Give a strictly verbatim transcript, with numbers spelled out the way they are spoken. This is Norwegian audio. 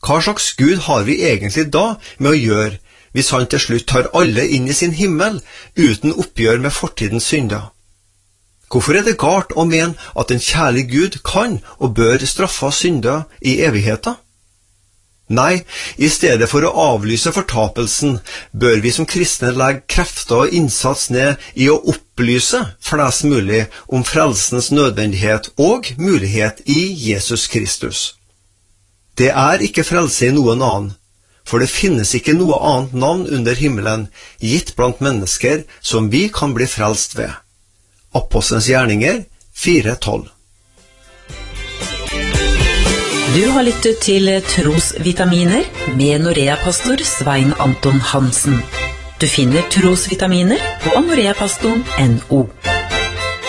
hva slags Gud har vi egentlig da med å gjøre, hvis han til slutt tar alle inn i sin himmel, uten oppgjør med fortidens synder? Hvorfor er det galt å mene at en kjærlig Gud kan og bør straffe synder i evigheten? Nei, i stedet for å avlyse fortapelsen, bør vi som kristne legge krefter og innsats ned i å opplyse flest mulig om frelsens nødvendighet og mulighet i Jesus Kristus. Det er ikke frelse i noen annen, for det finnes ikke noe annet navn under himmelen gitt blant mennesker som vi kan bli frelst ved. Apostelens gjerninger fire tolv. Du har lyttet til Trosvitaminer med Norea-pastor Svein Anton Hansen. Du finner Trosvitaminer på noreapastoren punktum no.